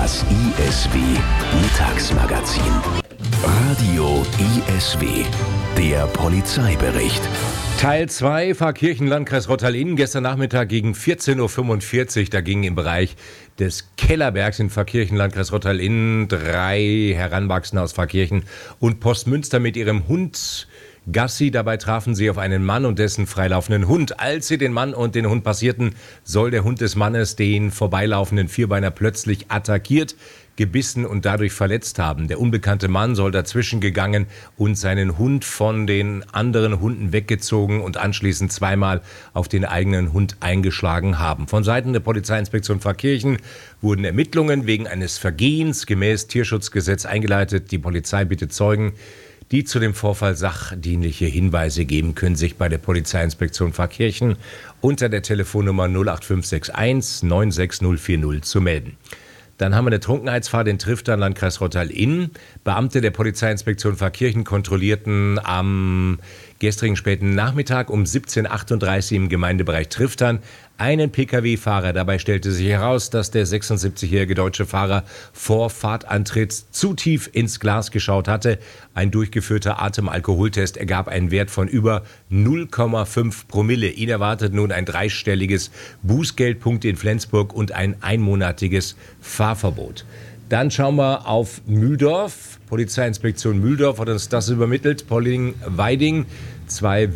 Das ISW Mittagsmagazin. Radio ISW. Der Polizeibericht. Teil 2, Pfarrkirchen-Landkreis Rottal-Inn, gestern Nachmittag gegen 14.45 Uhr. Da gingen im Bereich des Kellerbergs in Pfarrkirchen-Landkreis Rottal-Inn 3 Heranwachsende aus Pfarrkirchen und Postmünster mit ihrem Hund Gassi. Dabei trafen sie auf einen Mann und dessen freilaufenden Hund. Als sie den Mann und den Hund passierten, soll der Hund des Mannes den vorbeilaufenden Vierbeiner plötzlich attackiert, gebissen und dadurch verletzt haben. Der unbekannte Mann soll dazwischen gegangen und seinen Hund von den anderen Hunden weggezogen und anschließend zweimal auf den eigenen Hund eingeschlagen haben. Von Seiten der Polizeiinspektion Pfarrkirchen wurden Ermittlungen wegen eines Vergehens gemäß Tierschutzgesetz eingeleitet. Die Polizei bittet Zeugen, die zu dem Vorfall sachdienliche Hinweise geben, können sich bei der Polizeiinspektion Pfarrkirchen unter der Telefonnummer 08561 96040 zu melden. Dann haben wir eine Trunkenheitsfahrt in Triftern, Landkreis Rottal-Inn. Beamte der Polizeiinspektion Pfarrkirchen kontrollierten am gestrigen späten Nachmittag um 17.38 Uhr im Gemeindebereich Triftern einen Pkw-Fahrer. Dabei stellte sich heraus, dass der 76-jährige deutsche Fahrer vor Fahrtantritt zu tief ins Glas geschaut hatte. Ein durchgeführter Atemalkoholtest ergab einen Wert von über 0,5 Promille. Ihn erwartet nun ein dreistelliges Bußgeldpunkt in Flensburg und ein einmonatiges Fahrverbot. Dann schauen wir auf Mühldorf. Polizeiinspektion Mühldorf hat uns das übermittelt. Polling-Weiding, zwei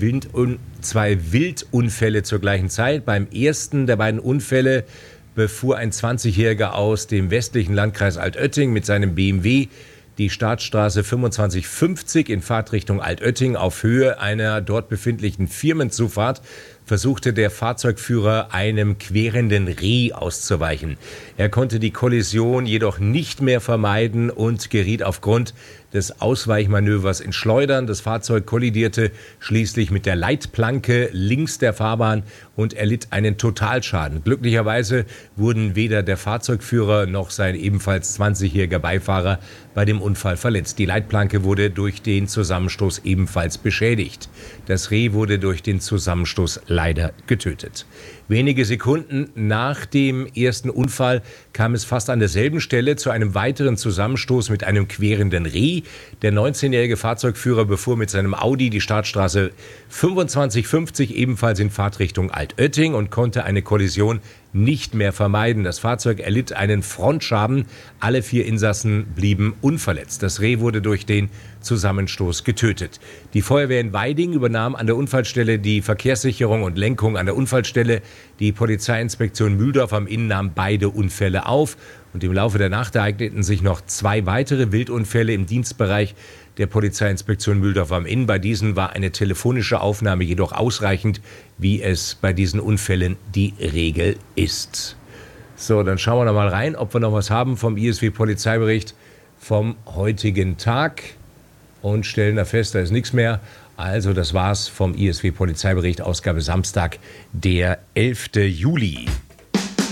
Wildunfälle zur gleichen Zeit. Beim ersten der beiden Unfälle befuhr ein 20-Jähriger aus dem westlichen Landkreis Altötting mit seinem BMW die Staatsstraße 2550 in Fahrtrichtung Altötting. Auf Höhe einer dort befindlichen Firmenzufahrt versuchte der Fahrzeugführer einem querenden Reh auszuweichen. Er konnte die Kollision jedoch nicht mehr vermeiden und geriet aufgrund des Ausweichmanövers in Schleudern. Das Fahrzeug kollidierte schließlich mit der Leitplanke links der Fahrbahn und erlitt einen Totalschaden. Glücklicherweise wurden weder der Fahrzeugführer noch sein ebenfalls 20-jähriger Beifahrer bei dem Unfall verletzt. Die Leitplanke wurde durch den Zusammenstoß ebenfalls beschädigt. Das Reh wurde durch den Zusammenstoß leider getötet. Wenige Sekunden nach dem ersten Unfall kam es fast an derselben Stelle zu einem weiteren Zusammenstoß mit einem querenden Reh. Der 19-jährige Fahrzeugführer befuhr mit seinem Audi die Startstraße 2550 ebenfalls in Fahrtrichtung Altötting und konnte eine Kollision nicht mehr vermeiden. Das Fahrzeug erlitt einen Frontschaden. Alle 4 Insassen blieben unverletzt. Das Reh wurde durch den Zusammenstoß getötet. Die Feuerwehr in Weiding übernahm an der Unfallstelle die Verkehrssicherung und Lenkung an der Unfallstelle. Die Polizeiinspektion Mühldorf am Inn nahm beide Unfälle auf. Und im Laufe der Nacht ereigneten sich noch 2 weitere Wildunfälle im Dienstbereich der Polizeiinspektion Mühldorf am Inn. Bei diesen war eine telefonische Aufnahme jedoch ausreichend, wie es bei diesen Unfällen die Regel ist. So, dann schauen wir noch mal rein, ob wir noch was haben vom ISW-Polizeibericht vom heutigen Tag und stellen da fest, da ist nichts mehr. Also das war's vom ISW-Polizeibericht, Ausgabe Samstag, der 11. Juli.